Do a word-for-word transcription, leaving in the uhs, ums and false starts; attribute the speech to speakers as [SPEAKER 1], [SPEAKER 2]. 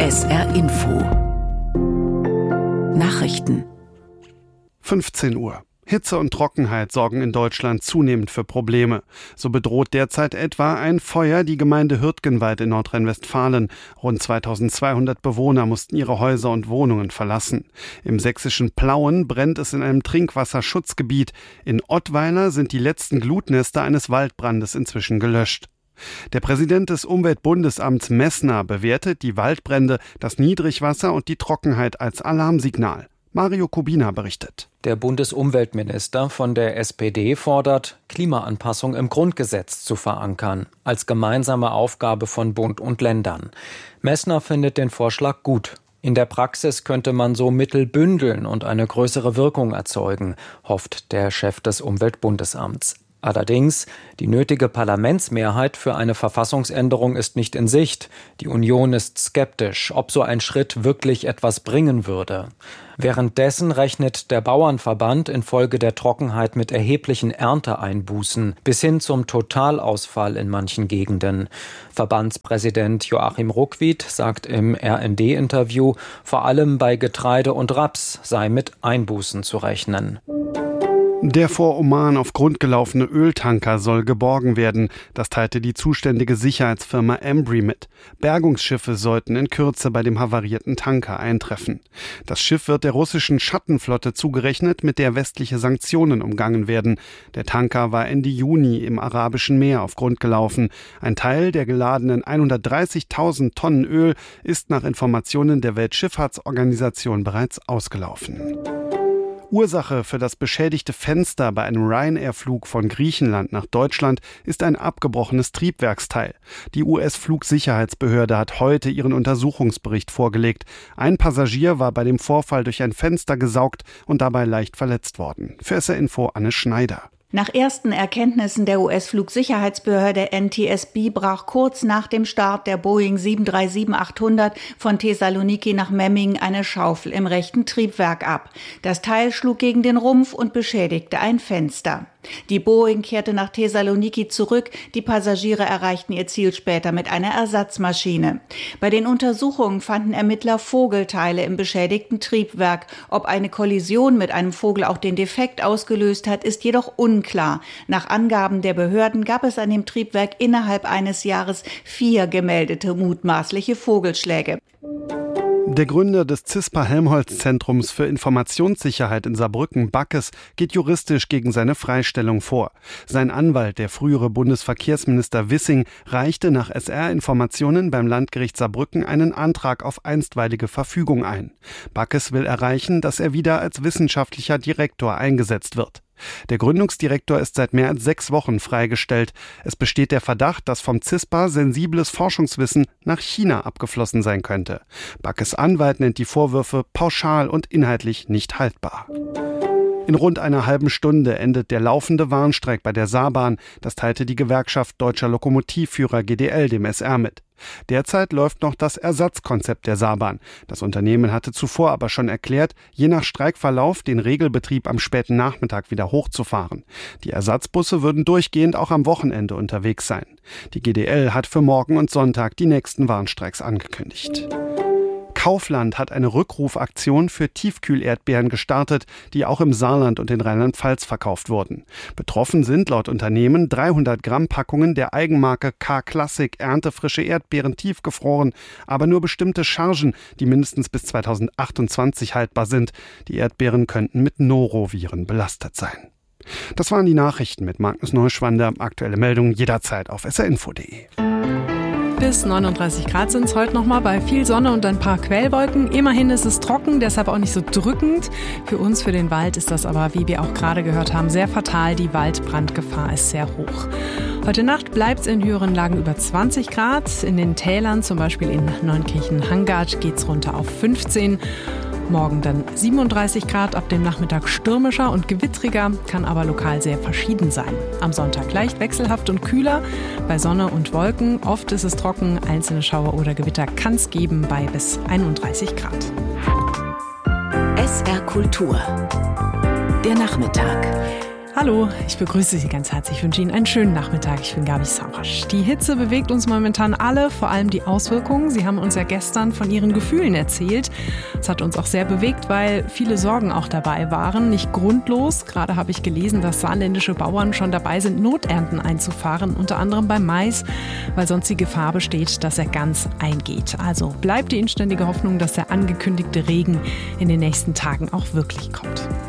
[SPEAKER 1] S R Info Nachrichten.
[SPEAKER 2] fünfzehn Uhr. Hitze und Trockenheit sorgen in Deutschland zunehmend für Probleme. So bedroht derzeit etwa ein Feuer die Gemeinde Hürtgenwald in Nordrhein-Westfalen. Rund zweitausendzweihundert Bewohner mussten ihre Häuser und Wohnungen verlassen. Im sächsischen Plauen brennt es in einem Trinkwasserschutzgebiet. In Ottweiler sind die letzten Glutnester eines Waldbrandes inzwischen gelöscht. Der Präsident des Umweltbundesamts Messner bewertet die Waldbrände, das Niedrigwasser und die Trockenheit als Alarmsignal. Mario Kubina berichtet.
[SPEAKER 3] Der Bundesumweltminister von der S P D fordert, Klimaanpassung im Grundgesetz zu verankern, als gemeinsame Aufgabe von Bund und Ländern. Messner findet den Vorschlag gut. In der Praxis könnte man so Mittel bündeln und eine größere Wirkung erzeugen, hofft der Chef des Umweltbundesamts. Allerdings, die nötige Parlamentsmehrheit für eine Verfassungsänderung ist nicht in Sicht. Die Union ist skeptisch, ob so ein Schritt wirklich etwas bringen würde. Währenddessen rechnet der Bauernverband infolge der Trockenheit mit erheblichen Ernteeinbußen bis hin zum Totalausfall in manchen Gegenden. Verbandspräsident Joachim Ruckwied sagt im R N D-Interview, vor allem bei Getreide und Raps sei mit Einbußen zu rechnen.
[SPEAKER 2] Der vor Oman auf Grund gelaufene Öltanker soll geborgen werden. Das teilte die zuständige Sicherheitsfirma Embry mit. Bergungsschiffe sollten in Kürze bei dem havarierten Tanker eintreffen. Das Schiff wird der russischen Schattenflotte zugerechnet, mit der westliche Sanktionen umgangen werden. Der Tanker war Ende Juni im Arabischen Meer auf Grund gelaufen. Ein Teil der geladenen hundertdreißigtausend Tonnen Öl ist nach Informationen der Weltschifffahrtsorganisation bereits ausgelaufen. Ursache für das beschädigte Fenster bei einem Ryanair-Flug von Griechenland nach Deutschland ist ein abgebrochenes Triebwerksteil. Die U S-Flugsicherheitsbehörde hat heute ihren Untersuchungsbericht vorgelegt. Ein Passagier war bei dem Vorfall durch ein Fenster gesaugt und dabei leicht verletzt worden. Für S R Info Anne Schneider.
[SPEAKER 4] Nach ersten Erkenntnissen der U S-Flugsicherheitsbehörde N T S B brach kurz nach dem Start der Boeing sieben drei sieben achthundert von Thessaloniki nach Memmingen eine Schaufel im rechten Triebwerk ab. Das Teil schlug gegen den Rumpf und beschädigte ein Fenster. Die Boeing kehrte nach Thessaloniki zurück, die Passagiere erreichten ihr Ziel später mit einer Ersatzmaschine. Bei den Untersuchungen fanden Ermittler Vogelteile im beschädigten Triebwerk. Ob eine Kollision mit einem Vogel auch den Defekt ausgelöst hat, ist jedoch unklar. Nach Angaben der Behörden gab es an dem Triebwerk innerhalb eines Jahres vier gemeldete mutmaßliche Vogelschläge.
[SPEAKER 2] Der Gründer des CISPA-Helmholtz-Zentrums für Informationssicherheit in Saarbrücken, Backes, geht juristisch gegen seine Freistellung vor. Sein Anwalt, der frühere Bundesverkehrsminister Wissing, reichte nach S R-Informationen beim Landgericht Saarbrücken einen Antrag auf einstweilige Verfügung ein. Backes will erreichen, dass er wieder als wissenschaftlicher Direktor eingesetzt wird. Der Gründungsdirektor ist seit mehr als sechs Wochen freigestellt. Es besteht der Verdacht, dass vom CISPA sensibles Forschungswissen nach China abgeflossen sein könnte. Backes Anwalt nennt die Vorwürfe pauschal und inhaltlich nicht haltbar. In rund einer halben Stunde endet der laufende Warnstreik bei der Saarbahn. Das teilte die Gewerkschaft Deutscher Lokomotivführer G D L dem S R mit. Derzeit läuft noch das Ersatzkonzept der Saarbahn. Das Unternehmen hatte zuvor aber schon erklärt, je nach Streikverlauf den Regelbetrieb am späten Nachmittag wieder hochzufahren. Die Ersatzbusse würden durchgehend auch am Wochenende unterwegs sein. Die G D L hat für morgen und Sonntag die nächsten Warnstreiks angekündigt. Kaufland hat eine Rückrufaktion für Tiefkühl-Erdbeeren gestartet, die auch im Saarland und in Rheinland-Pfalz verkauft wurden. Betroffen sind laut Unternehmen dreihundert Gramm Packungen der Eigenmarke K-Classic erntefrische Erdbeeren tiefgefroren, aber nur bestimmte Chargen, die mindestens bis zweitausendachtundzwanzig haltbar sind. Die Erdbeeren könnten mit Noroviren belastet sein. Das waren die Nachrichten mit Magnus Neuschwander. Aktuelle Meldungen jederzeit auf s r info punkt d e.
[SPEAKER 5] Bis neununddreißig Grad sind es heute nochmal bei viel Sonne und ein paar Quellwolken. Immerhin ist es trocken, deshalb auch nicht so drückend. Für uns, für den Wald, ist das aber, wie wir auch gerade gehört haben, sehr fatal. Die Waldbrandgefahr ist sehr hoch. Heute Nacht bleibt es in höheren Lagen über zwanzig Grad. In den Tälern, zum Beispiel in Neunkirchen-Hangardt, geht es runter auf fünfzehn. Morgen dann siebenunddreißig Grad, ab dem Nachmittag stürmischer und gewittriger, kann aber lokal sehr verschieden sein. Am Sonntag leicht wechselhaft und kühler, bei Sonne und Wolken. Oft ist es trocken, einzelne Schauer oder Gewitter kann es geben bei bis einunddreißig Grad.
[SPEAKER 1] S R Kultur. Der Nachmittag.
[SPEAKER 5] Hallo, ich begrüße Sie ganz herzlich. Ich wünsche Ihnen einen schönen Nachmittag. Ich bin Gabi Savasch. Die Hitze bewegt uns momentan alle, vor allem die Auswirkungen. Sie haben uns ja gestern von Ihren Gefühlen erzählt. Das hat uns auch sehr bewegt, weil viele Sorgen auch dabei waren. Nicht grundlos. Gerade habe ich gelesen, dass saarländische Bauern schon dabei sind, Noternten einzufahren, unter anderem beim Mais, weil sonst die Gefahr besteht, dass er ganz eingeht. Also bleibt die inständige Hoffnung, dass der angekündigte Regen in den nächsten Tagen auch wirklich kommt.